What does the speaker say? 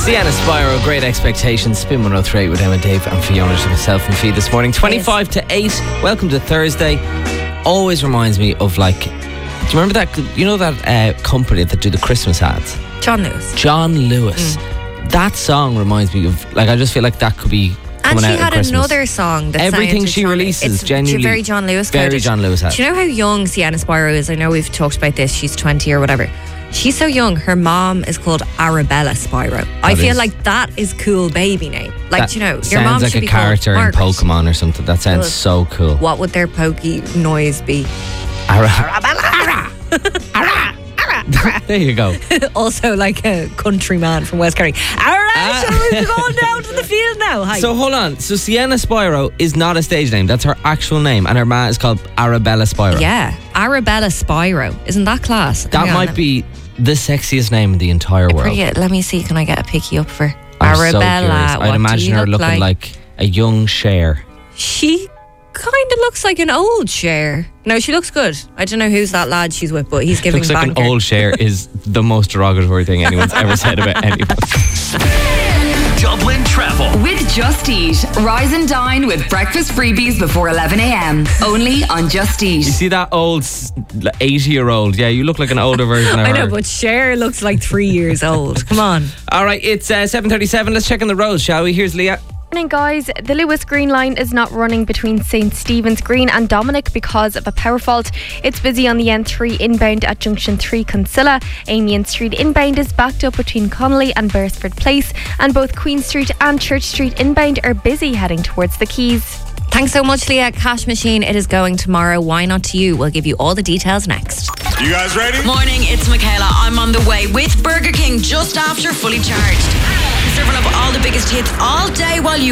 Sienna Spyro, Great Expectations, Spin 103 with Emma, Dave and Fiona, to myself and Fee this morning. 25 to 8. Welcome to Thursday. Always reminds me of, like, do you remember that, you know that company that do the Christmas ads? John Lewis. John Lewis. That song reminds me of, like, I just feel like that could be coming out And she had another song that everything sounds she releases, it's genuinely very John Lewis. Very coded. John Lewis. Do you know how young Sienna Spyro is? I know we've talked about this. She's 20 or whatever. She's so young. Her mom is called Arabella Spyro. I feel like that is cool baby name. Like, that, you know, your sounds mom like should a be called character in Margaret. Pokemon or something. That sounds so cool. What would their pokey noise be? Arabella. There you go. Also like a countryman from West Kerry. Alright, so we're going down to the field now. Hi. So hold on. So Sienna Spyro is not a stage name. That's her actual name. And her ma is called Arabella Spyro. Yeah, Arabella Spyro. Isn't that class? That might be the sexiest name in the entire world. Let me see. Can I get a picky up for I'm so Arabella? curious. I'd imagine her looking like a young Cher. She kind of looks like an old Cher. No, she looks good. I don't know who's that lad she's with, but he's giving Looks like banker. an old Cher is the most derogatory thing anyone's ever said about anyone. Dublin Travel with Just Eat. Rise and dine with breakfast freebies before 11 a.m. Only on Just Eat. You see that old 80-year-old? Yeah, you look like an older version of her. I know, but Cher looks like 3 years old. Come on. All right, it's 7:37. Let's check on the roads, shall we? Here's Leah. Morning, guys. The Lewis Green Line is not running between St Stephen's Green and Dominic because of a power fault. It's busy on the N3 inbound at Junction 3 Consilla. Amiens Street inbound is backed up between Connolly and Beresford Place, and both Queen Street and Church Street inbound are busy heading towards the Quays. Thanks so much, Leah. Cash Machine, it is going tomorrow. Why not to you? We'll give you all the details next. You guys ready? Morning, it's Michaela. I'm on the way with Burger King just after Fully Charged. Serving up all the biggest hits all day while you